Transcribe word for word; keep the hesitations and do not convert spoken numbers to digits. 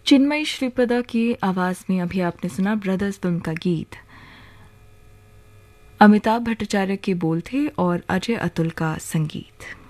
चिन्मयी श्रीप्रदा की आवाज में अभी आपने सुना ब्रदर्स फिल्म का गीत। अमिताभ भट्टाचार्य के बोल थे और अजय अतुल का संगीत।